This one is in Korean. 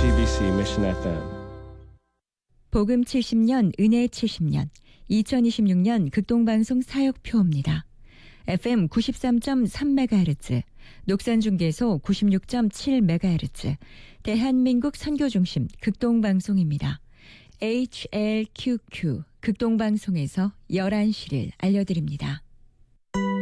GBC Mission FM. 복음 70년, 은혜 70년, 2026년 극동방송 사역표입니다. FM 93.3MHz, 녹산중계소 96.7MHz, 대한민국 선교중심 극동방송입니다. HLQQ 극동방송에서 11시를 알려드립니다.